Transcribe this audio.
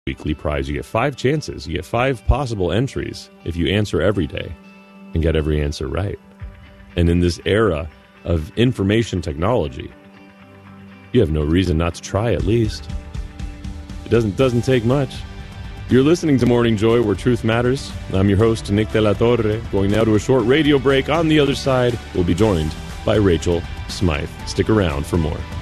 weekly prize. You get 5 chances. You get 5 possible entries if you answer every day and get every answer right. And in this era of information technology, you have no reason not to try at least. It doesn't take much. You're listening to Morning Joy, where truth matters. I'm your host, Nick De La Torre. Going now to a short radio break. On the other side, we'll be joined by Rachel Smythe. Stick around for more.